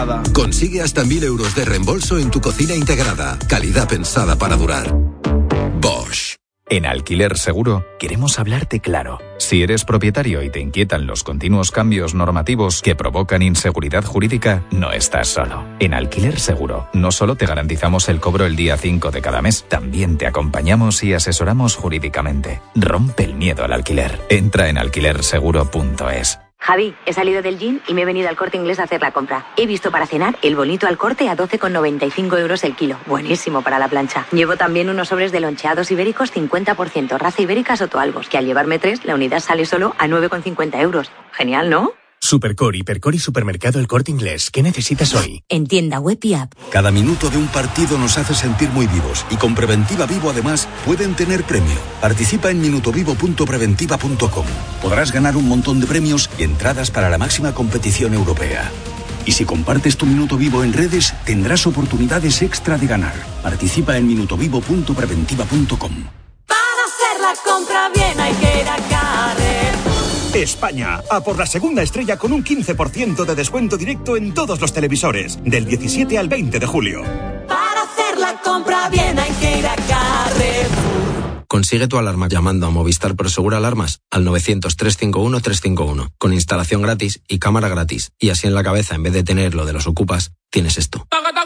Consigue hasta 1.000 euros de reembolso en tu cocina integrada. Calidad pensada para durar. Bosch. En Alquiler Seguro queremos hablarte claro. Si eres propietario y te inquietan los continuos cambios normativos que provocan inseguridad jurídica, no estás solo. En Alquiler Seguro no solo te garantizamos el cobro el día 5 de cada mes, también te acompañamos y asesoramos jurídicamente. Rompe el miedo al alquiler. Entra en alquilerseguro.es. Javi, he salido del gym y me he venido al Corte Inglés a hacer la compra. He visto para cenar el bonito al Corte a 12,95 euros el kilo. Buenísimo para la plancha. Llevo también unos sobres de loncheados ibéricos 50%, raza ibérica Sotoalbos, que al llevarme 3, la unidad sale solo a 9,50 euros. Genial, ¿no? Supercore, Hipercore y Supermercado El Corte Inglés. ¿Qué necesitas hoy? En tienda web y app. Cada minuto de un partido nos hace sentir muy vivos y con Preventiva Vivo además pueden tener premio. Participa en minutovivo.preventiva.com. Podrás ganar un montón de premios y entradas para la máxima competición europea. Y si compartes tu Minuto Vivo en redes, tendrás oportunidades extra de ganar. Participa en minutovivo.preventiva.com. Para hacer la compra bien hay que ir a Carrefour. España, a por la segunda estrella con un 15% de descuento directo en todos los televisores, del 17 al 20 de julio. Para hacer la compra bien hay que ir a Carrefour. Consigue tu alarma llamando a Movistar Prosegur Alarmas al 900-351-351, con instalación gratis y cámara gratis. Y así en la cabeza, en vez de tener lo de los ocupas, tienes esto.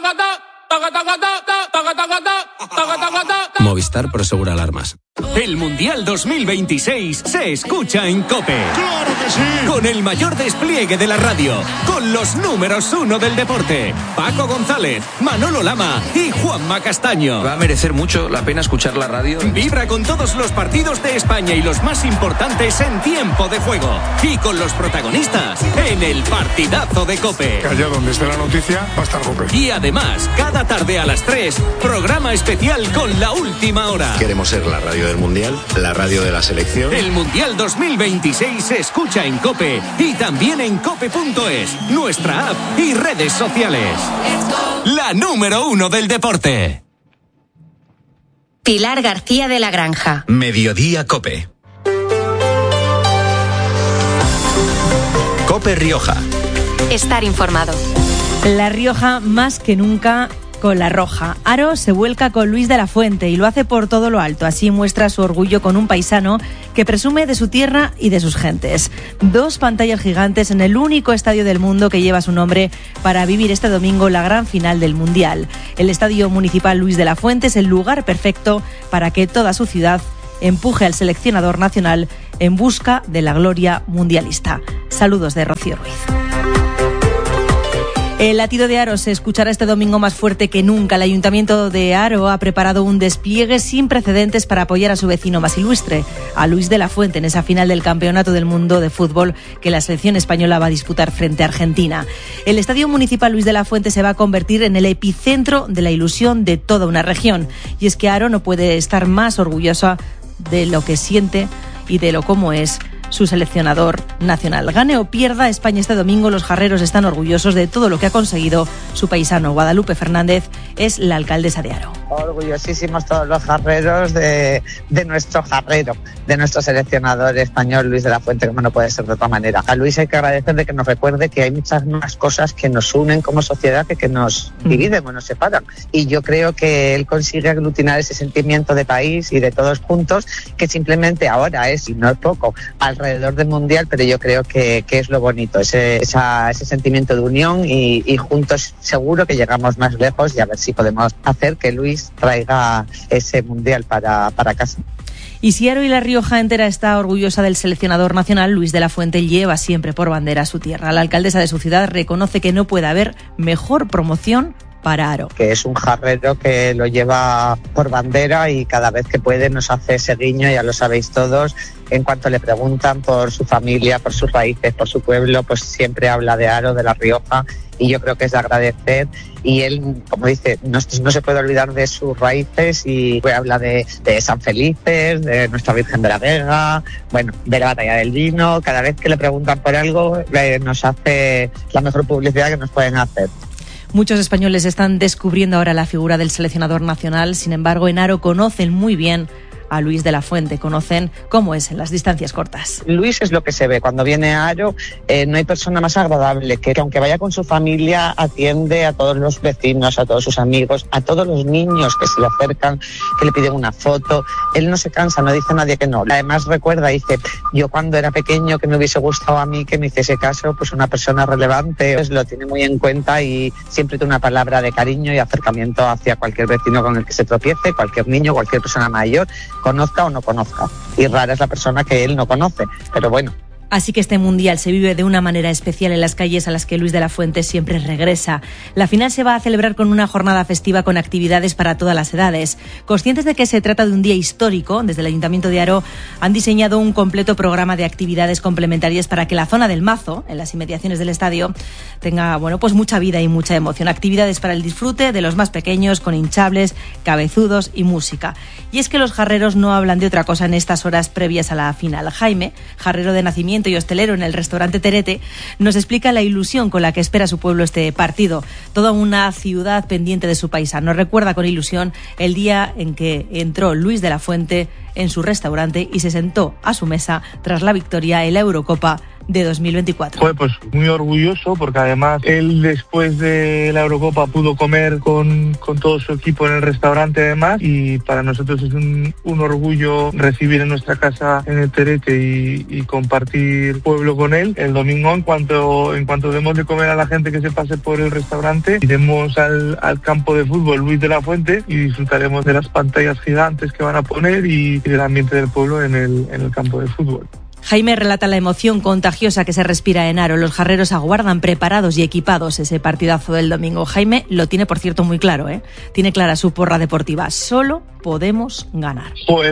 Movistar Prosegur Alarmas. El Mundial 2026 se escucha en COPE. ¡Claro que sí! Con el mayor despliegue de la radio, con los números 1 del deporte, Paco González, Manolo Lama y Juanma Castaño. Va a merecer mucho la pena escuchar la radio. Vibra con todos los partidos de España y los más importantes en tiempo de juego. Y con los protagonistas en el partidazo de COPE. Que allá donde esté la noticia va a estar COPE. Y además, cada tarde a las 3, programa especial con La Última Hora. Queremos ser la radio del Mundial, la radio de la selección. El Mundial 2026 se escucha en COPE y también en cope.es, nuestra app y redes sociales. La número 1 del deporte. Pilar García de la Granja. Mediodía COPE. COPE Rioja. Estar informado. La Rioja más que nunca con la roja. Aro se vuelca con Luis de la Fuente y lo hace por todo lo alto. Así muestra su orgullo con un paisano que presume de su tierra y de sus gentes. 2 pantallas gigantes en el único estadio del mundo que lleva su nombre para vivir este domingo la gran final del Mundial. El Estadio Municipal Luis de la Fuente es el lugar perfecto para que toda su ciudad empuje al seleccionador nacional en busca de la gloria mundialista. Saludos de Rocío Ruiz. El latido de Aro se escuchará este domingo más fuerte que nunca. El Ayuntamiento de Aro ha preparado un despliegue sin precedentes para apoyar a su vecino más ilustre, a Luis de la Fuente, en esa final del Campeonato del Mundo de Fútbol que la selección española va a disputar frente a Argentina. El Estadio Municipal Luis de la Fuente se va a convertir en el epicentro de la ilusión de toda una región. Y es que Aro no puede estar más orgullosa de lo que siente y de lo cómo es su seleccionador nacional. Gane o pierda España este domingo, los jarreros están orgullosos de todo lo que ha conseguido su paisano. Guadalupe Fernández es la alcaldesa de Aro. Orgullosísimos todos los jarreros de nuestro jarrero, de nuestro seleccionador español Luis de la Fuente, como no puede ser de otra manera. A Luis hay que agradecerle que nos recuerde que hay muchas más cosas que nos unen como sociedad que nos dividen o nos separan. Y yo creo que él consigue aglutinar ese sentimiento de país y de todos juntos, que simplemente ahora es, y no es poco, alrededor del Mundial, pero yo creo que es lo bonito, ese sentimiento de unión y juntos seguro que llegamos más lejos, y a ver si podemos hacer que Luis traiga ese Mundial para casa. Y si Aro y La Rioja entera está orgullosa del seleccionador nacional, Luis de la Fuente lleva siempre por bandera a su tierra. La alcaldesa de su ciudad reconoce que no puede haber mejor promoción para Aro. Que es un jarrero que lo lleva por bandera y cada vez que puede nos hace ese guiño, ya lo sabéis todos. En cuanto le preguntan por su familia, por sus raíces, por su pueblo, pues siempre habla de Aro, de La Rioja, y yo creo que es de agradecer. Y él, como dice, no se puede olvidar de sus raíces y habla de San Felices, de nuestra Virgen de la Vega, bueno, de la Batalla del Vino. Cada vez que le preguntan por algo, nos hace la mejor publicidad que nos pueden hacer. Muchos españoles están descubriendo ahora la figura del seleccionador nacional. Sin embargo, en Aro conocen muy bien a Luis de la Fuente. Conocen cómo es en las distancias cortas. Luis es lo que se ve. Cuando viene a Aro, no hay persona más agradable que aunque vaya con su familia, atiende a todos los vecinos, a todos sus amigos, a todos los niños que se le acercan, que le piden una foto. Él no se cansa, no dice a nadie que no. Además recuerda, dice, yo cuando era pequeño que me hubiese gustado a mí que me hiciese caso, pues una persona relevante, pues lo tiene muy en cuenta y siempre tiene una palabra de cariño y acercamiento hacia cualquier vecino con el que se tropiece, cualquier niño, cualquier persona mayor, conozca o no conozca. Y rara es la persona que él no conoce, pero bueno. Así que este Mundial se vive de una manera especial en las calles a las que Luis de la Fuente siempre regresa. La final se va a celebrar con una jornada festiva con actividades para todas las edades. Conscientes de que se trata de un día histórico, desde el Ayuntamiento de Aro han diseñado un completo programa de actividades complementarias para que la zona del Mazo, en las inmediaciones del estadio, tenga pues mucha vida y mucha emoción. Actividades para el disfrute de los más pequeños, con hinchables, cabezudos y música. Y es que los jarreros no hablan de otra cosa en estas horas previas a la final. Jaime, jarrero de nacimiento y hostelero en el restaurante Terete, nos explica la ilusión con la que espera su pueblo este partido. Toda una ciudad pendiente de su paisano. Recuerda con ilusión el día en que entró Luis de la Fuente en su restaurante y se sentó a su mesa tras la victoria en la Eurocopa de 2024. Pues muy orgulloso porque además él después de la Eurocopa pudo comer con todo su equipo en el restaurante además, y para nosotros es un orgullo recibir en nuestra casa en el Terete y compartir pueblo con él. El domingo en cuanto demos de comer a la gente que se pase por el restaurante, iremos al campo de fútbol Luis de la Fuente y disfrutaremos de las pantallas gigantes que van a poner y del ambiente del pueblo en el campo de fútbol. Jaime relata la emoción contagiosa que se respira en Aro. Los jarreros aguardan preparados y equipados ese partidazo del domingo. Jaime lo tiene, por cierto, muy claro, ¿eh? Tiene clara su porra deportiva. Solo podemos ganar.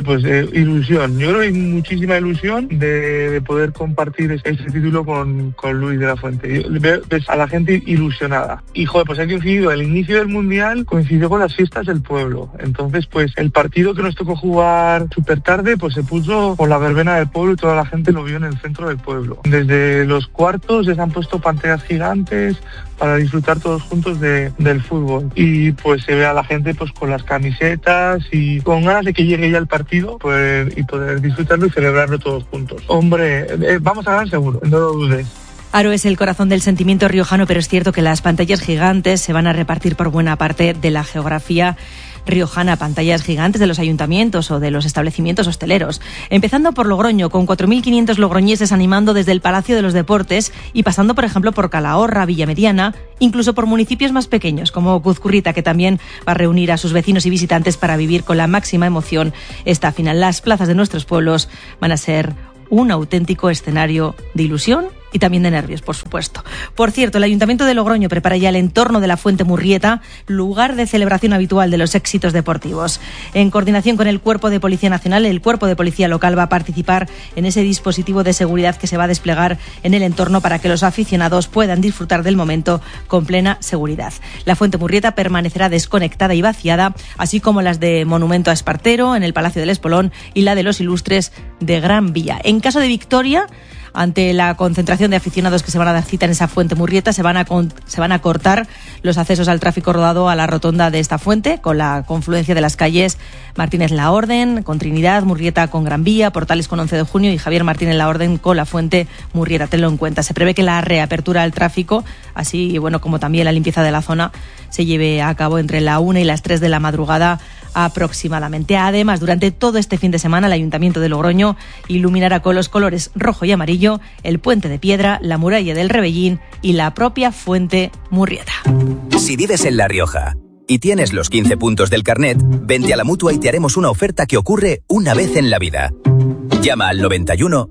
Ilusión. Yo creo que hay muchísima ilusión de poder compartir ese título con Luis de la Fuente. Ves a la gente ilusionada. Y pues ha coincidido el inicio del Mundial, coincidió con las fiestas del pueblo. Entonces, el partido que nos tocó jugar súper tarde, se puso con la verbena del pueblo y toda la gente lo vio en el centro del pueblo. Desde los cuartos les han puesto pantallas gigantes para disfrutar todos juntos del fútbol. Y se ve a la gente con las camisetas y con ganas de que llegue ya el partido y poder disfrutarlo y celebrarlo todos juntos. Hombre, vamos a ganar seguro, no lo dudes. Aro es el corazón del sentimiento riojano, pero es cierto que las pantallas gigantes se van a repartir por buena parte de la geografía riojana, pantallas gigantes de los ayuntamientos o de los establecimientos hosteleros. Empezando por Logroño, con 4.500 logroñeses animando desde el Palacio de los Deportes y pasando, por ejemplo, por Calahorra, Villamediana, incluso por municipios más pequeños como Cuzcurrita, que también va a reunir a sus vecinos y visitantes para vivir con la máxima emoción esta final. Las plazas de nuestros pueblos van a ser un auténtico escenario de ilusión y también de nervios, por supuesto. Por cierto, el Ayuntamiento de Logroño prepara ya el entorno de la Fuente Murrieta, lugar de celebración habitual de los éxitos deportivos. En coordinación con el Cuerpo de Policía Nacional, el Cuerpo de Policía Local va a participar en ese dispositivo de seguridad que se va a desplegar en el entorno para que los aficionados puedan disfrutar del momento con plena seguridad. La Fuente Murrieta permanecerá desconectada y vaciada, así como las de Monumento a Espartero, en el Palacio del Espolón, y la de los Ilustres de Gran Vía. En caso de victoria, ante la concentración de aficionados que se van a dar cita en esa Fuente Murrieta, se van a cortar los accesos al tráfico rodado a la rotonda de esta fuente, con la confluencia de las calles Martínez Laorden con Trinidad, Murrieta con Gran Vía, Portales con 11 de junio y Javier Martínez Laorden con la Fuente Murrieta. Tenlo en cuenta. Se prevé que la reapertura del tráfico, así como también la limpieza de la zona, se lleve a cabo entre la 1 y las 3 de la madrugada aproximadamente. Además, durante todo este fin de semana, el Ayuntamiento de Logroño iluminará con los colores rojo y amarillo el Puente de Piedra, la Muralla del Rebellín y la propia Fuente Murrieta. Si vives en La Rioja y tienes los 15 puntos del carnet, vente a la Mutua y te haremos una oferta que ocurre una vez en la vida. Llama al 91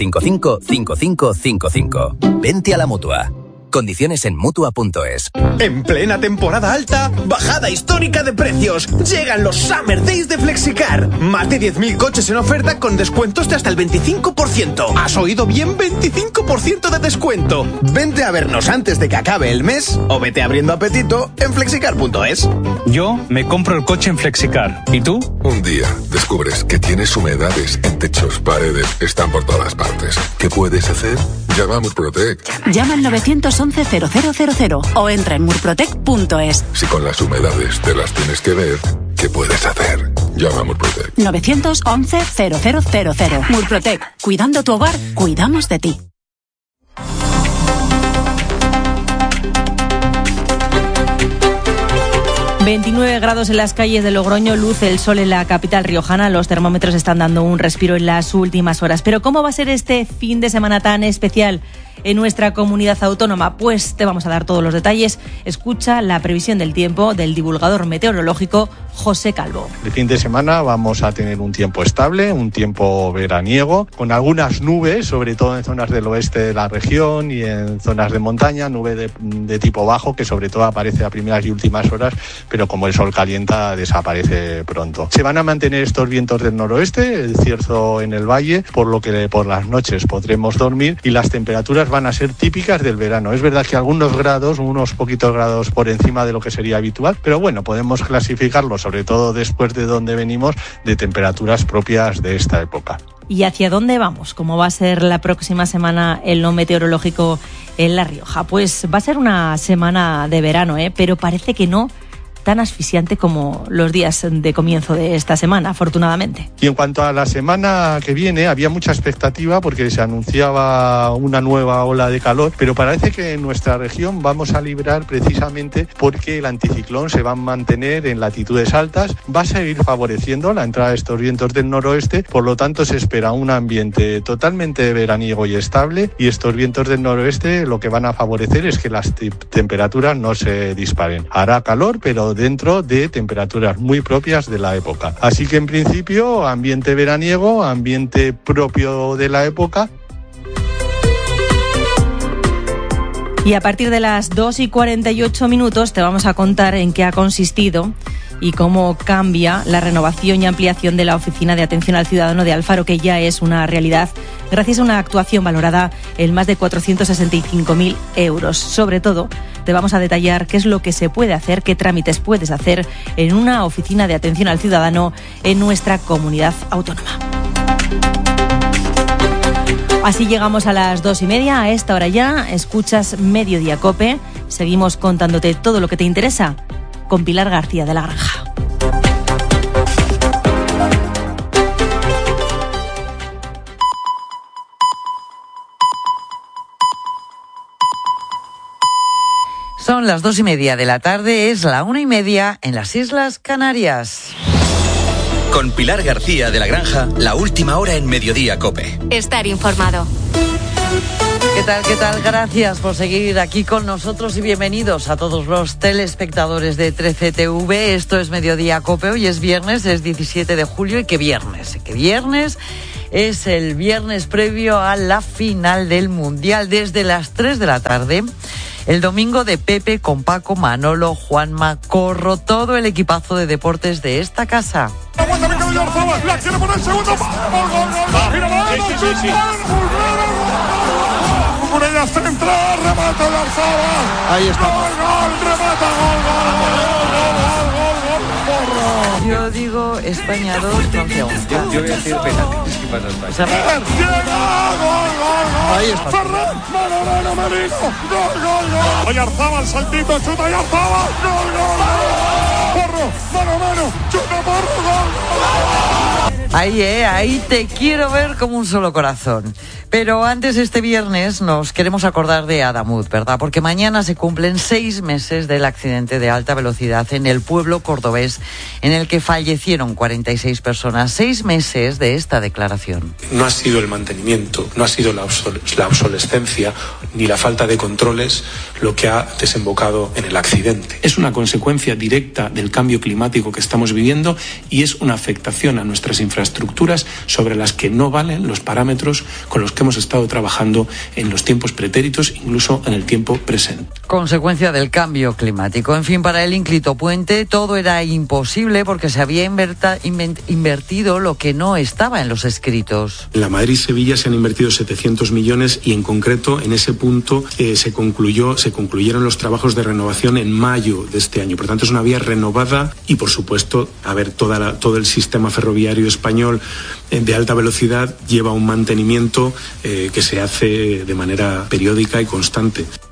555 5555. Vente a la Mutua. Condiciones en Mutua.es. En plena temporada alta, bajada histórica de precios. Llegan los Summer Days de Flexicar. Más de 10.000 coches en oferta con descuentos de hasta el 25%. ¿Has oído bien? 25% de descuento. Vente a vernos antes de que acabe el mes o vete abriendo apetito en Flexicar.es. Yo me compro el coche en Flexicar. ¿Y tú? Un día descubres que tienes humedades en techos, paredes, están por todas partes. ¿Qué puedes hacer? Llama a Murprotec. Llama al 911 0000 o entra en murprotec.es. Si con las humedades te las tienes que ver, ¿qué puedes hacer? Llama a Murprotec. 911-0000. Murprotec. Cuidando tu hogar, cuidamos de ti. ...29 grados en las calles de Logroño, luce el sol en la capital riojana. Los termómetros están dando un respiro en las últimas horas. Pero ¿cómo va a ser este fin de semana tan especial en nuestra comunidad autónoma? Pues te vamos a dar todos los detalles. Escucha la previsión del tiempo del divulgador meteorológico José Calvo. El fin de semana vamos a tener un tiempo estable, un tiempo veraniego, con algunas nubes, sobre todo en zonas del oeste de la región y en zonas de montaña, nube de tipo bajo, que sobre todo aparece a primeras y últimas horas, pero como el sol calienta desaparece pronto. Se van a mantener estos vientos del noroeste, el cierzo en el valle, por lo que por las noches podremos dormir y las temperaturas van a ser típicas del verano. Es verdad que algunos grados, unos poquitos grados por encima de lo que sería habitual, pero bueno, podemos clasificarlo, sobre todo después de donde venimos, de temperaturas propias de esta época. ¿Y hacia dónde vamos? ¿Cómo va a ser la próxima semana en lo meteorológico en La Rioja? Pues va a ser una semana de verano, pero parece que no tan asfixiante como los días de comienzo de esta semana, afortunadamente. Y en cuanto a la semana que viene, había mucha expectativa porque se anunciaba una nueva ola de calor, pero parece que en nuestra región vamos a librar precisamente porque el anticiclón se va a mantener en latitudes altas, va a seguir favoreciendo la entrada de estos vientos del noroeste, por lo tanto se espera un ambiente totalmente veraniego y estable, y estos vientos del noroeste lo que van a favorecer es que las temperaturas no se disparen. Hará calor, pero dentro de temperaturas muy propias de la época. Así que en principio, ambiente veraniego, ambiente propio de la época. Y a partir de las 2:48 te vamos a contar en qué ha consistido y cómo cambia la renovación y ampliación de la Oficina de Atención al Ciudadano de Alfaro, que ya es una realidad gracias a una actuación valorada en más de 465.000 euros. Sobre todo, te vamos a detallar qué es lo que se puede hacer, qué trámites puedes hacer en una Oficina de Atención al Ciudadano en nuestra comunidad autónoma. Así llegamos a las 2:30. A esta hora ya escuchas Mediodía COPE. Seguimos contándote todo lo que te interesa con Pilar García de la Granja. Son las 2:30 de la tarde, es la 1:30 en las Islas Canarias. Con Pilar García de la Granja, la última hora en Mediodía COPE. Estar informado. ¿Qué tal? ¿Qué tal? Gracias por seguir aquí con nosotros y bienvenidos a todos los telespectadores de 13TV. Esto es Mediodía COPE. Hoy es viernes, es 17 de julio y qué viernes es el viernes previo a la final del Mundial desde las 3 de la tarde. El domingo de Pepe con Paco, Manolo, Juanma, Corro, todo el equipazo de deportes de esta casa. La quiere poner el segundo. Cucurella central, remata el Arzabal. Ahí está. Gol, remata, gol. Yo digo España 2, Francia 1. Yo voy a decir penalti. ¿Qué pasa España? Gol. Ahí está. Ferran, mano, Merino. Gol. Oye, Arzabal, saltito, chuta y Arzabal. Gol. Porro, mano, chuta, Porro, gol. Ahí te quiero ver como un solo corazón. Pero antes, este viernes nos queremos acordar de Adamut, ¿verdad? Porque mañana se cumplen 6 meses del accidente de alta velocidad en el pueblo cordobés en el que fallecieron 46 personas. 6 meses de esta declaración. No ha sido el mantenimiento, no ha sido la obsolescencia ni la falta de controles lo que ha desembocado en el accidente. Es una consecuencia directa del cambio climático que estamos viviendo y es una afectación a nuestras infraestructuras sobre las que no valen los parámetros con los que hemos estado trabajando en los tiempos pretéritos, incluso en el tiempo presente. Consecuencia del cambio climático. En fin, para el ínclito puente todo era imposible porque se había invertido lo que no estaba en los escritos. En la Madrid-Sevilla se han invertido 700 millones y en concreto en ese punto se concluyeron los trabajos de renovación en mayo de este año. Por tanto, es una vía renovada y, por supuesto, todo el sistema ferroviario español de alta velocidad lleva un mantenimiento que se hace de manera periódica y constante.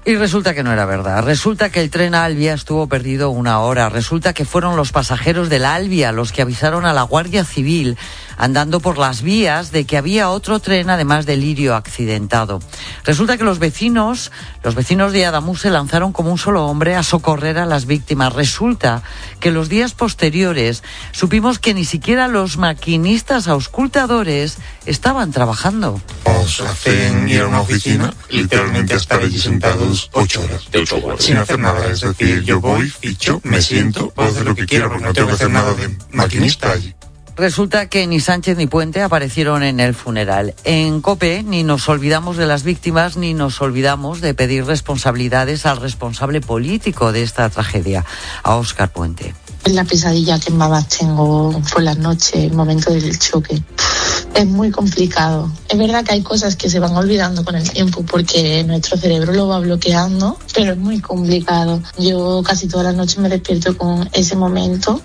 Y resulta que no era verdad. Resulta que el tren Albia estuvo perdido 1 hora. Resulta que fueron los pasajeros del Albia los que avisaron a la Guardia Civil andando por las vías de que había otro tren además de Lirio accidentado. Resulta que los vecinos de Adamuz se lanzaron como un solo hombre a socorrer a las víctimas. Resulta que los días posteriores supimos que ni siquiera los maquinistas auscultadores estaban trabajando. Nos hacen ir a una oficina, literalmente a estar allí sentados 8 horas. Sin hacer nada, es decir, yo voy, ficho, me siento, puedo hacer lo que quiera, porque no tengo que hacer nada de maquinista allí. Resulta que ni Sánchez ni Puente aparecieron en el funeral. En COPE ni nos olvidamos de las víctimas ni nos olvidamos de pedir responsabilidades al responsable político de esta tragedia, a Óscar Puente. La pesadilla que más tengo por las noches, el momento del choque. Es muy complicado. Es verdad que hay cosas que se van olvidando con el tiempo porque nuestro cerebro lo va bloqueando, pero es muy complicado. Yo casi todas las noches me despierto con ese momento.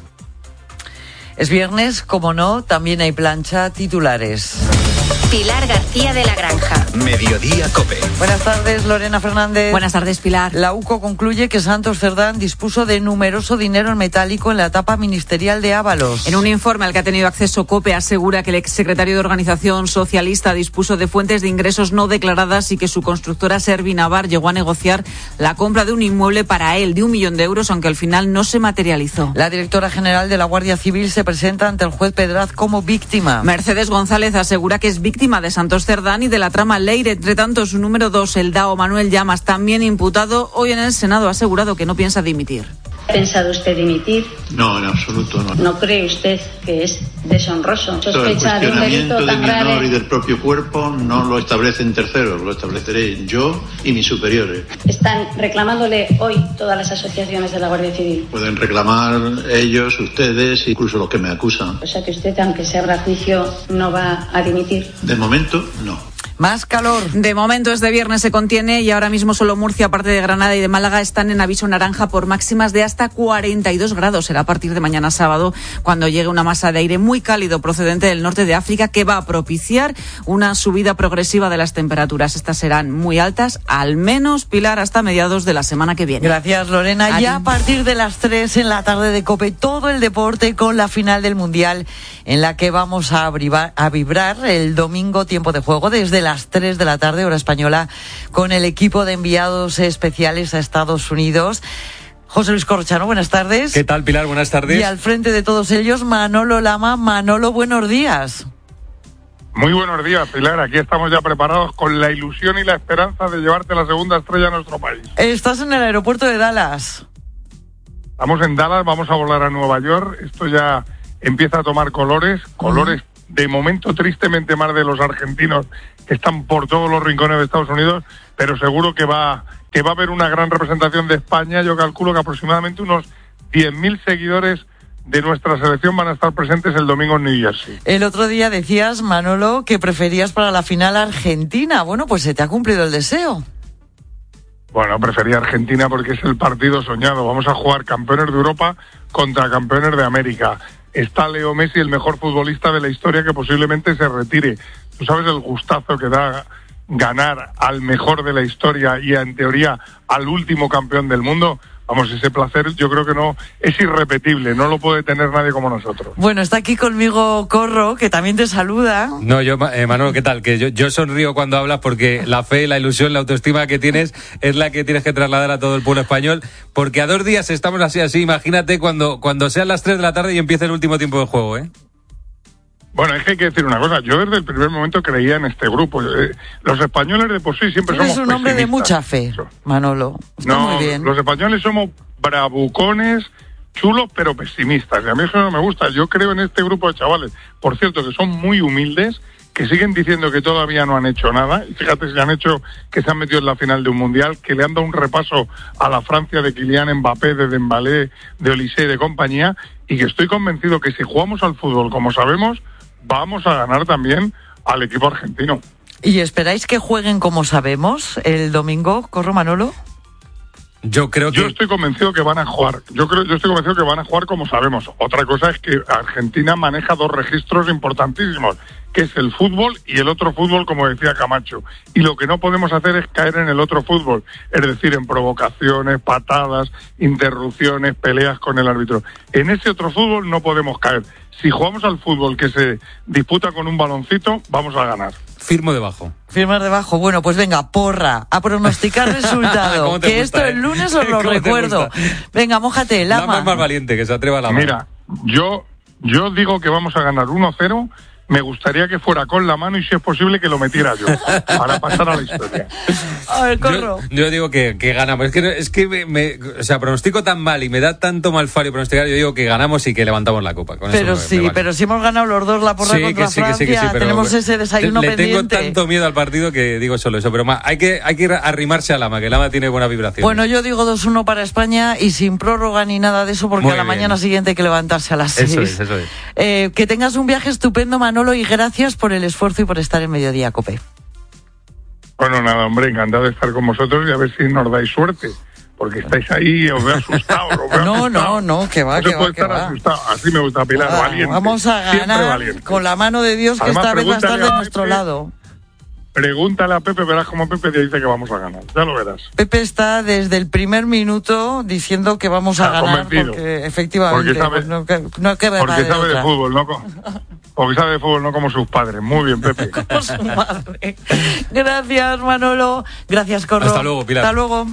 Es viernes, como no, también hay plancha, titulares. Pilar García de la Granja. Mediodía COPE. Buenas tardes, Lorena Fernández. Buenas tardes, Pilar. La UCO concluye que Santos Cerdán dispuso de numeroso dinero en metálico en la etapa ministerial de Ábalos. En un informe al que ha tenido acceso COPE asegura que el exsecretario de Organización Socialista dispuso de fuentes de ingresos no declaradas y que su constructora Servinavar llegó a negociar la compra de un inmueble para él de 1 millón de euros, aunque al final no se materializó. La directora general de la Guardia Civil se presenta ante el juez Pedraz como víctima. Mercedes González asegura que es víctima de Santos Cerdán y de la trama Leire. Entre tanto, su número 2, el DAO Manuel Llamas, también imputado, hoy en el Senado ha asegurado que no piensa dimitir. ¿Ha pensado usted dimitir? No, en absoluto no. ¿No cree usted que es deshonroso? Todo el cuestionamiento de mi honor y del propio cuerpo no lo establecen terceros, lo estableceré yo y mis superiores. ¿Están reclamándole hoy todas las asociaciones de la Guardia Civil? Pueden reclamar ellos, ustedes, incluso los que me acusan. O sea que usted, aunque se abra juicio, no va a dimitir. De momento, no. Más calor. De momento este viernes se contiene y ahora mismo solo Murcia, aparte de Granada y de Málaga, están en aviso naranja por máximas de hasta 42 grados. Será a partir de mañana sábado cuando llegue una masa de aire muy cálido procedente del norte de África que va a propiciar una subida progresiva de las temperaturas. Estas serán muy altas, al menos, Pilar, hasta mediados de la semana que viene. Gracias, Lorena. Ya a partir de las 3 en la tarde de COPE, todo el deporte con la final del Mundial en la que vamos a vibrar el domingo, tiempo de juego, desde las 3 de la tarde, hora española, con el equipo de enviados especiales a Estados Unidos. José Luis Corrochano, buenas tardes. ¿Qué tal, Pilar? Buenas tardes. Y al frente de todos ellos, Manolo Lama. Manolo, buenos días. Muy buenos días, Pilar. Aquí estamos ya preparados con la ilusión y la esperanza de llevarte la segunda estrella a nuestro país. Estás en el aeropuerto de Dallas. Estamos en Dallas, vamos a volar a Nueva York. Esto ya empieza a tomar colores de momento tristemente más de los argentinos que están por todos los rincones de Estados Unidos, pero seguro que va a haber una gran representación de España. Yo calculo que aproximadamente unos 10.000 seguidores de nuestra selección van a estar presentes el domingo en New Jersey. El otro día decías, Manolo, que preferías para la final Argentina. Bueno, pues se te ha cumplido el deseo. Bueno, prefería Argentina porque es el partido soñado. Vamos a jugar campeones de Europa contra campeones de América. Está Leo Messi, el mejor futbolista de la historia, que posiblemente se retire. Tú sabes el gustazo que da ganar al mejor de la historia y en teoría al último campeón del mundo. Vamos, ese placer yo creo que no es irrepetible, no lo puede tener nadie como nosotros. Bueno, está aquí conmigo Corro, que también te saluda. No, yo, Manolo, ¿qué tal? Que yo sonrío cuando hablas porque la fe, la ilusión, la autoestima que tienes es la que tienes que trasladar a todo el pueblo español, porque a 2 días estamos así, imagínate cuando sean las 3 de la tarde y empiece el último tiempo de juego, ¿eh? Bueno, es que hay que decir una cosa, yo desde el primer momento creía en este grupo. Los españoles de por sí siempre somos pesimistas. Eres un hombre de mucha fe, Manolo. Está muy bien. Los españoles somos bravucones, chulos, pero pesimistas. Y a mí eso no me gusta. Yo creo en este grupo de chavales, por cierto, que son muy humildes, que siguen diciendo que todavía no han hecho nada. Y fíjate si han hecho que se han metido en la final de un mundial, que le han dado un repaso a la Francia de Kylian Mbappé, de Dembélé, de Olise y de compañía. Y que estoy convencido que si jugamos al fútbol como sabemos, vamos a ganar también al equipo argentino. ¿Y esperáis que jueguen como sabemos el domingo, Corro, Manolo? Yo estoy convencido que van a jugar. Yo estoy convencido que van a jugar como sabemos. Otra cosa es que Argentina maneja 2 registros importantísimos, que es el fútbol y el otro fútbol, como decía Camacho. Y lo que no podemos hacer es caer en el otro fútbol, es decir, en provocaciones, patadas, interrupciones, peleas con el árbitro. En ese otro fútbol no podemos caer. Si jugamos al fútbol que se disputa con un baloncito, vamos a ganar. Firmo debajo. Firmar debajo. Bueno, pues venga, porra, a pronosticar resultado. Que gusta, esto el lunes os lo recuerdo. Venga, mójate, Lama. Es más valiente, que se atreva a la mano. Mira, yo digo que vamos a ganar 1-0. Me gustaría que fuera con la mano y, si es posible, que lo metiera yo para pasar a la historia. A ver, Corro. Yo digo que ganamos. Es que o sea, pronostico tan mal y me da tanto malfario pronosticar. Yo digo que ganamos y que levantamos la copa. Con pero eso sí, vale. Pero si hemos ganado los dos la porra contra Francia, pero tenemos ese desayuno pendiente. Le tengo tanto miedo al partido que digo solo eso. Pero hay que arrimarse a Lama, que Lama tiene buena vibración. Bueno, yo digo 2-1 para España y sin prórroga ni nada de eso, porque a la mañana siguiente hay que levantarse a las 6. Eso es. Que tengas un viaje estupendo, Manolo, y gracias por el esfuerzo y por estar en Mediodía Cope. Bueno, nada, hombre, encantado de estar con vosotros y a ver si nos dais suerte, porque estáis ahí, os veo asustados. No, que va, que va. Asustado. Así me gusta, Pilar, valiente. Vamos a ganar con la mano de Dios, que además, esta vez va a estar de nuestro lado. Pregúntale a Pepe, verás cómo Pepe te dice que vamos a ganar. Ya lo verás. Pepe está desde el primer minuto diciendo que vamos a ganar, convencido. Porque efectivamente porque sabe de fútbol, ¿no? Porque sabe de fútbol, no como sus padres. Muy bien, Pepe. Como su madre. Gracias, Manolo. Gracias, Corro. Hasta luego, Pilar. Hasta luego.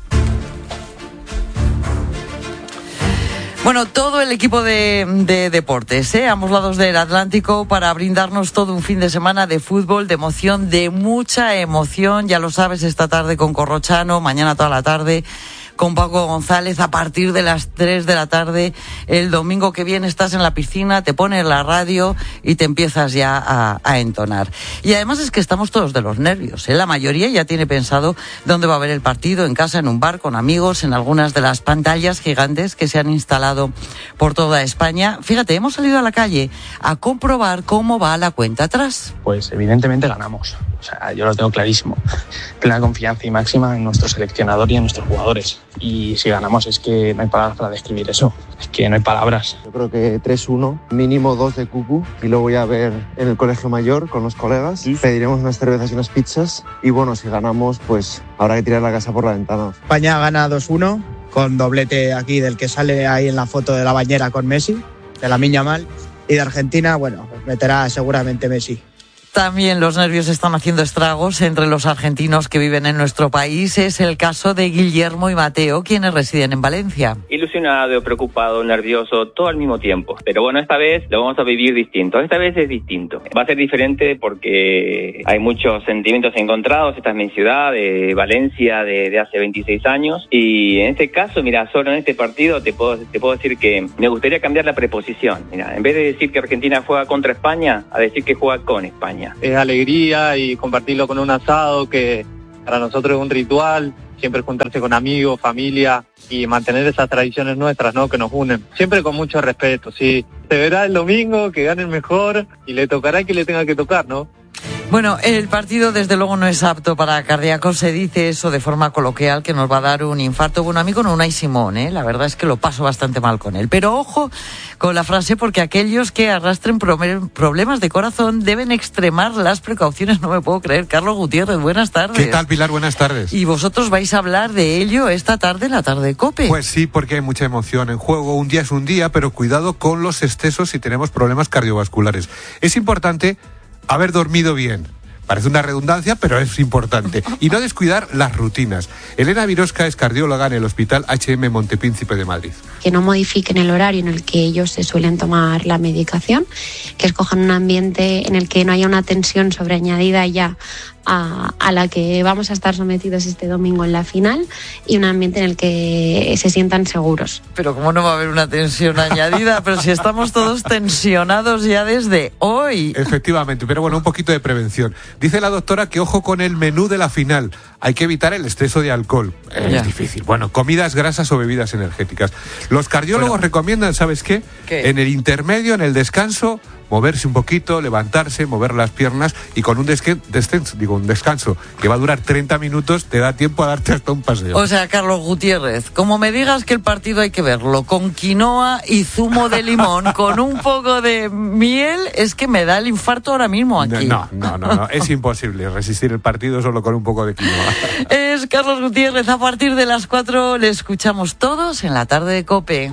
Bueno, todo el equipo de deportes, a ambos lados del Atlántico, para brindarnos todo un fin de semana de fútbol, de emoción, de mucha emoción. Ya lo sabes, esta tarde con Corrochano, mañana toda la tarde con Paco González a partir de las 3 de la tarde. El domingo que viene estás en la piscina, te pones la radio y te empiezas ya a entonar. Y además es que estamos todos de los nervios, La mayoría ya tiene pensado dónde va a ver el partido, en casa, en un bar, con amigos, en algunas de las pantallas gigantes que se han instalado por toda España. Fíjate, hemos salido a la calle a comprobar cómo va la cuenta atrás. Pues evidentemente ganamos. O sea, yo lo tengo clarísimo. Plena confianza y máxima en nuestro seleccionador y en nuestros jugadores. Y si ganamos es que no hay palabras para describir eso. Es que no hay palabras. Yo creo que 3-1, mínimo 2 de cucu. Y lo voy a ver en el colegio mayor con los colegas. Pediremos unas cervezas y unas pizzas. Y bueno, si ganamos, pues habrá que tirar la casa por la ventana. España gana 2-1, con doblete aquí del que sale ahí en la foto de la bañera con Messi, de Lamine Yamal. Y de Argentina, bueno, meterá seguramente Messi. También los nervios están haciendo estragos entre los argentinos que viven en nuestro país. Es el caso de Guillermo y Mateo, quienes residen en Valencia. Ilusionado, preocupado, nervioso, todo al mismo tiempo. Pero bueno, esta vez lo vamos a vivir distinto. Esta vez es distinto. Va a ser diferente porque hay muchos sentimientos encontrados. Esta es mi ciudad, de Valencia, de hace 26 años. Y en este caso, mira, solo en este partido te puedo decir que me gustaría cambiar la preposición. Mira, en vez de decir que Argentina juega contra España, a decir que juega con España. Es alegría y compartirlo con un asado, que para nosotros es un ritual, siempre juntarse con amigos, familia y mantener esas tradiciones nuestras, ¿no?, que nos unen. Siempre con mucho respeto, sí. Se verá el domingo, que gane el mejor y le tocará que le tenga que tocar, ¿no? Bueno, el partido desde luego no es apto para cardíacos, se dice eso de forma coloquial, que nos va a dar un infarto. Bueno, a mí con Unai Simón, la verdad es que lo paso bastante mal con él. Pero ojo con la frase, porque aquellos que arrastren problemas de corazón deben extremar las precauciones. No me puedo creer. Carlos Gutiérrez, buenas tardes. ¿Qué tal, Pilar? Buenas tardes. Y vosotros vais a hablar de ello esta tarde en la tarde COPE. Pues sí, porque hay mucha emoción en juego. Un día es un día, pero cuidado con los excesos si tenemos problemas cardiovasculares. Es importante haber dormido bien. Parece una redundancia, pero es importante. Y no descuidar las rutinas. Elena Virosca es cardióloga en el Hospital HM Montepríncipe de Madrid. Que no modifiquen el horario en el que ellos se suelen tomar la medicación, que escojan un ambiente en el que no haya una tensión sobreañadida ya a la que vamos a estar sometidos este domingo en la final, y un ambiente en el que se sientan seguros. Pero ¿cómo no va a haber una tensión añadida? Pero si estamos todos tensionados ya desde hoy. Efectivamente, pero bueno, un poquito de prevención. Dice la doctora que ojo con el menú de la final. Hay que evitar el exceso de alcohol. Es difícil. Bueno, comidas grasas o bebidas energéticas. Los cardiólogos recomiendan, ¿sabes qué? En el intermedio, en el descanso, moverse un poquito, levantarse, mover las piernas y con un descanso que va a durar 30 minutos, te da tiempo a darte hasta un paseo. O sea, Carlos Gutiérrez, como me digas que el partido hay que verlo con quinoa y zumo de limón, con un poco de miel, es que me da el infarto ahora mismo aquí. No, es imposible resistir el partido solo con un poco de quinoa. Es Carlos Gutiérrez, a partir de las 4 le escuchamos todos en la tarde de COPE.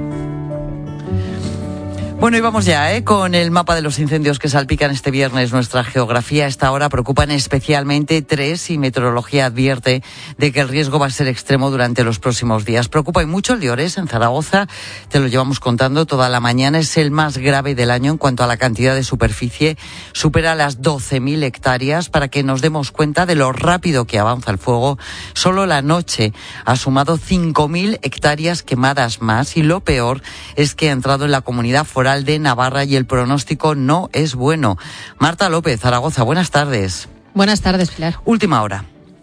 Bueno, y vamos ya, con el mapa de los incendios que salpican este viernes nuestra geografía. A esta hora preocupan especialmente 3 y Meteorología advierte de que el riesgo va a ser extremo durante los próximos días. Preocupa y mucho el de Ores, en Zaragoza. Te lo llevamos contando toda la mañana. Es el más grave del año en cuanto a la cantidad de superficie. Supera las 12.000 hectáreas. Para que nos demos cuenta de lo rápido que avanza el fuego, solo la noche ha sumado 5.000 hectáreas quemadas más. Y lo peor es que ha entrado en la comunidad foral de Navarra y el pronóstico no es bueno. Marta López, Zaragoza, buenas tardes. Buenas tardes, Pilar. Última hora.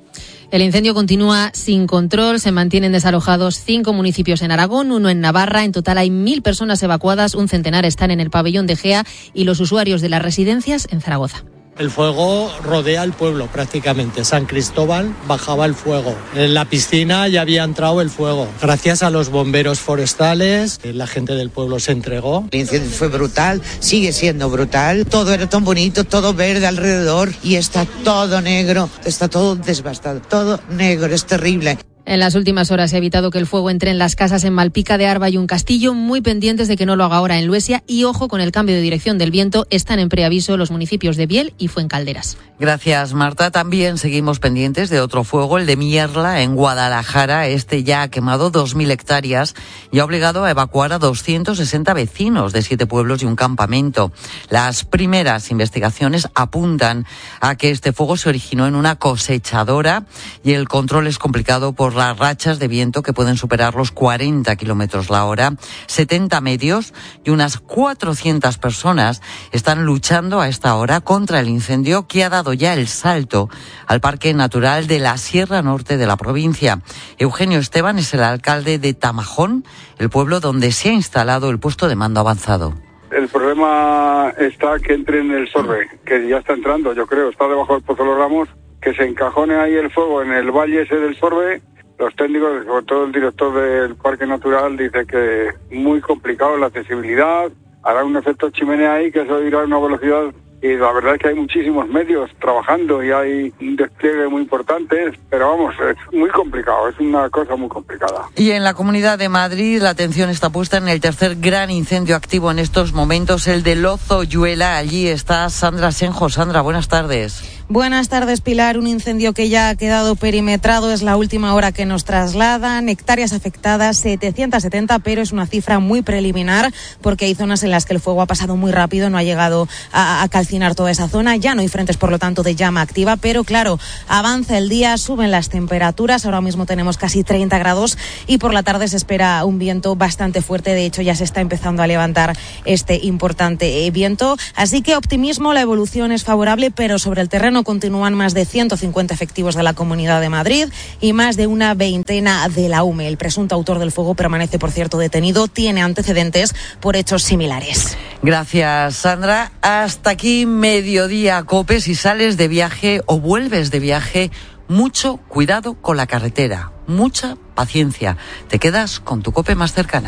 El incendio continúa sin control, se mantienen desalojados 5 municipios en Aragón, 1 en Navarra. En total hay 1.000 personas evacuadas, un centenar están en el pabellón de Gea y los usuarios de las residencias en Zaragoza. El fuego rodea el pueblo prácticamente. San Cristóbal bajaba el fuego. En la piscina ya había entrado el fuego. Gracias a los bomberos forestales, la gente del pueblo se entregó. El incendio fue brutal, sigue siendo brutal. Todo era tan bonito, todo verde alrededor y está todo negro, está todo devastado, todo negro, es terrible. En las últimas horas se ha evitado que el fuego entre en las casas en Malpica de Arba y un Castillo, muy pendientes de que no lo haga ahora en Luesia. Y ojo con el cambio de dirección del viento, están en preaviso los municipios de Biel y Fuencalderas. Gracias, Marta. También seguimos pendientes de otro fuego, el de Mierla, en Guadalajara. Este ya ha quemado 2.000 hectáreas y ha obligado a evacuar a 260 vecinos de 7 pueblos y un campamento. Las primeras investigaciones apuntan a que este fuego se originó en una cosechadora y el control es complicado por las rachas de viento que pueden superar los 40 kilómetros la hora. 70 medios y unas 400 personas están luchando a esta hora contra el incendio que ha dado ya el salto al Parque Natural de la Sierra Norte de la provincia. Eugenio Esteban es el alcalde de Tamajón, el pueblo donde se ha instalado el puesto de mando avanzado. El problema está que entre en el Sorbe, que ya está entrando, yo creo, está debajo del Pozo de los Ramos, que se encajone ahí el fuego en el valle ese del Sorbe. Los técnicos, sobre todo el director del Parque Natural, dice que muy complicado la accesibilidad, hará un efecto chimenea ahí que eso irá a una velocidad, y la verdad es que hay muchísimos medios trabajando y hay un despliegue muy importante, pero vamos, es muy complicado, es una cosa muy complicada. Y en la Comunidad de Madrid la atención está puesta en el tercer gran incendio activo en estos momentos, el de Lozoyuela. Allí está Sandra Senjo. Sandra, buenas tardes. Buenas tardes, Pilar. Un incendio que ya ha quedado perimetrado, es la última hora que nos trasladan. Hectáreas afectadas, 770, pero es una cifra muy preliminar porque hay zonas en las que el fuego ha pasado muy rápido, no ha llegado a calcinar toda esa zona. Ya no hay frentes, por lo tanto, de llama activa, pero claro, avanza el día, suben las temperaturas. Ahora mismo tenemos casi 30 grados y por la tarde se espera un viento bastante fuerte. De hecho, ya se está empezando a levantar este importante viento. Así que optimismo, la evolución es favorable, pero sobre el terreno continúan más de 150 efectivos de la Comunidad de Madrid y más de una veintena de la UME. El presunto autor del fuego permanece, por cierto, detenido. Tiene antecedentes por hechos similares. Gracias, Sandra. Hasta aquí Mediodía COPE. Si sales de viaje o vuelves de viaje, mucho cuidado con la carretera. Mucha paciencia. Te quedas con tu COPE más cercana.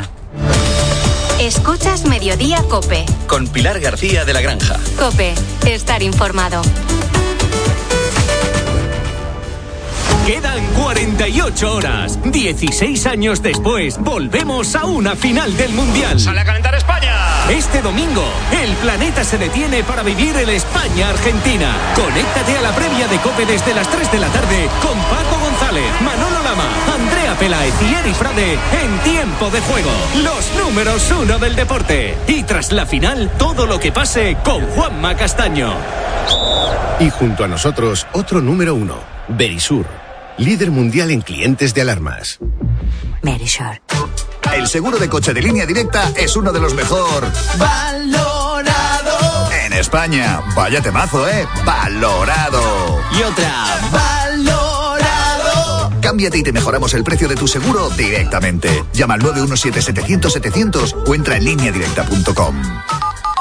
Escuchas Mediodía COPE. Con Pilar García de la Granja. COPE. Estar informado. Quedan 48 horas. 16 años después, volvemos a una final del Mundial. ¡Sale a calentar España! Este domingo, el planeta se detiene para vivir el España-Argentina. Conéctate a la previa de COPE desde las 3 de la tarde con Paco González, Manolo Lama, Andrea Peláez y Eri Frade en Tiempo de Juego. Los números 1 del deporte. Y tras la final, todo lo que pase con Juanma Castaño. Y junto a nosotros, otro número 1, Verisur. Líder mundial en clientes de alarmas. Verisur. El seguro de coche de Línea Directa es uno de los mejor valorado en España. Vaya temazo, valorado. Y otra, valorado. Cámbiate y te mejoramos el precio de tu seguro directamente. Llama al 917-700-700 o entra en lineadirecta.com.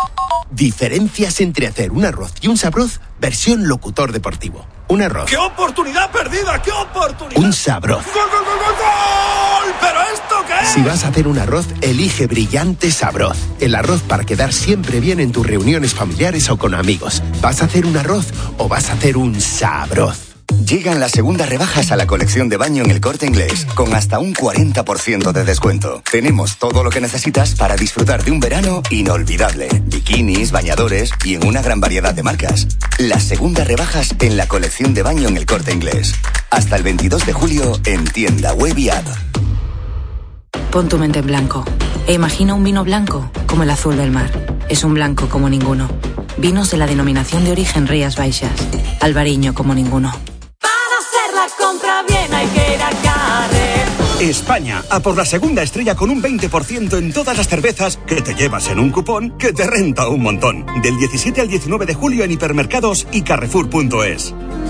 Diferencias entre hacer un arroz y un sabroz, versión locutor deportivo. Un arroz. ¡Qué oportunidad perdida! ¡Qué oportunidad! Un sabroz. ¡Gol, gol, gol, gol, gol! ¿Pero esto qué es? Si vas a hacer un arroz, elige Brillante Sabroz. El arroz para quedar siempre bien en tus reuniones familiares o con amigos. ¿Vas a hacer un arroz o vas a hacer un sabroz? Llegan las segundas rebajas a la colección de baño en El Corte Inglés, con hasta un 40% de descuento. Tenemos todo lo que necesitas para disfrutar de un verano inolvidable. Bikinis, bañadores y en una gran variedad de marcas. Las segundas rebajas en la colección de baño en El Corte Inglés. Hasta el 22 de julio en tienda web y app. Pon tu mente en blanco e imagina un vino blanco como el azul del mar. Es un blanco como ninguno. Vinos de la denominación de origen Rías Baixas. Albariño como ninguno. La compra bien hay que ir a Carrefour. España, a por la segunda estrella con un 20% en todas las cervezas que te llevas en un cupón que te renta un montón. Del 17 al 19 de julio en hipermercados y carrefour.es.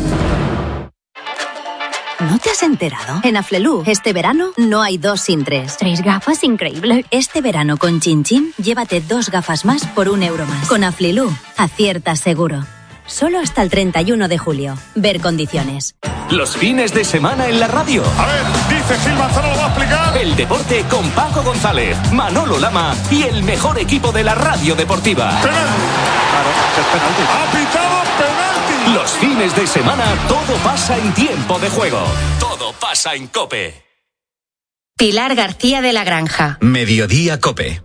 ¿No te has enterado? En Aflelu, este verano no hay 2 sin 3. 3 gafas, increíble. Este verano con Chin Chin, llévate 2 gafas más por €1 más. Con Aflelu, aciertas seguro. Solo hasta el 31 de julio. Ver condiciones. Los fines de semana en la radio. A ver, dice Gil Manzano, lo va a explicar. El deporte con Paco González, Manolo Lama y el mejor equipo de la radio deportiva. ¡Penalti! Claro, es penalti. ¡Ha pitado penalti! Los fines de semana todo pasa en tiempo de juego. Todo pasa en COPE. Pilar García de la Granja. Mediodía COPE.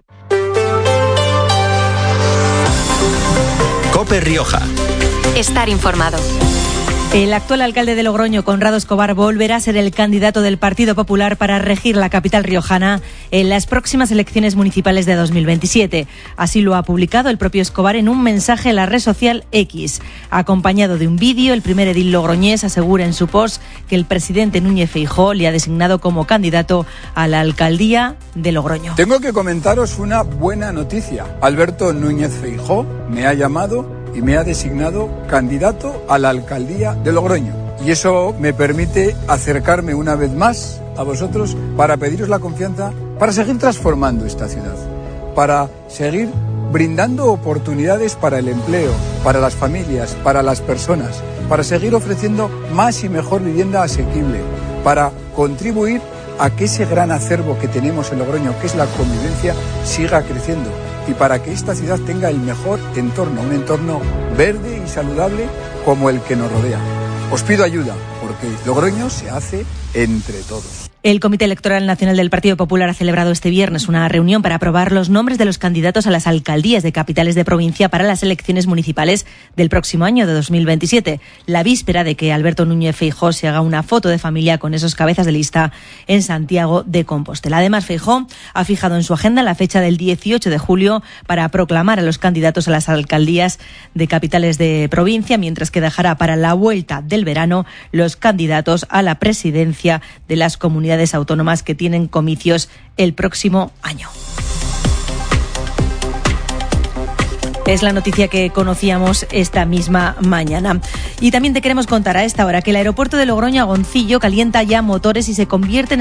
COPE Rioja. Estar informado. El actual alcalde de Logroño, Conrado Escobar, volverá a ser el candidato del Partido Popular para regir la capital riojana en las próximas elecciones municipales de 2027. Así lo ha publicado el propio Escobar en un mensaje en la red social X. Acompañado de un vídeo, el primer edil logroñés asegura en su post que el presidente Núñez Feijóo le ha designado como candidato a la alcaldía de Logroño. Tengo que comentaros una buena noticia. Alberto Núñez Feijóo me ha llamado y me ha designado candidato a la alcaldía de Logroño. Y eso me permite acercarme una vez más a vosotros para pediros la confianza para seguir transformando esta ciudad, para seguir brindando oportunidades para el empleo, para las familias, para las personas, para seguir ofreciendo más y mejor vivienda asequible, para contribuir a que ese gran acervo que tenemos en Logroño, que es la convivencia, siga creciendo. Y para que esta ciudad tenga el mejor entorno, un entorno verde y saludable como el que nos rodea. Os pido ayuda, porque Logroño se hace entre todos. El Comité Electoral Nacional del Partido Popular ha celebrado este viernes una reunión para aprobar los nombres de los candidatos a las alcaldías de capitales de provincia para las elecciones municipales del próximo año de 2027, la víspera de que Alberto Núñez Feijóo se haga una foto de familia con esos cabezas de lista en Santiago de Compostela. Además, Feijóo ha fijado en su agenda la fecha del 18 de julio para proclamar a los candidatos a las alcaldías de capitales de provincia, mientras que dejará para la vuelta del verano los candidatos a la presidencia de las comunidades autónomas que tienen comicios el próximo año. Es la noticia que conocíamos esta misma mañana. Y también te queremos contar a esta hora que el aeropuerto de Logroño Agoncillo calienta ya motores y se convierte en